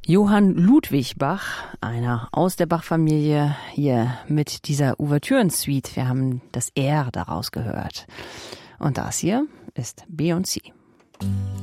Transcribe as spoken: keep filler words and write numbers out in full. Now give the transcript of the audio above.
Johann Ludwig Bach, einer aus der Bach-Familie, hier mit dieser Ouvertüren-Suite. Wir haben das R daraus gehört. Und das hier ist Beyoncé.